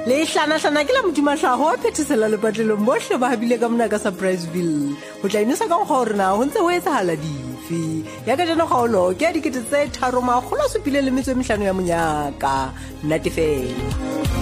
le hlana ke la modumahlago a phethesela lepatlelong bohle ba habile ka mona ka Surpriseville go tla inosa ka nkga gore na go ntse go etsahala dife ya ka jana kgaolo ke ya 3,750 ya monyaka nnatefela.